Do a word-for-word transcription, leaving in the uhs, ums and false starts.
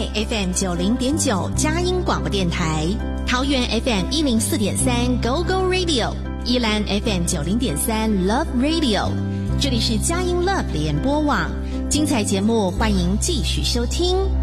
F M 九零点九佳音广播电台，桃园 F M 一零四点三 Go Go Radio， 宜兰 F M 九零点三 Love Radio， 这里是佳音 Love 联播网，精彩节目欢迎继续收听。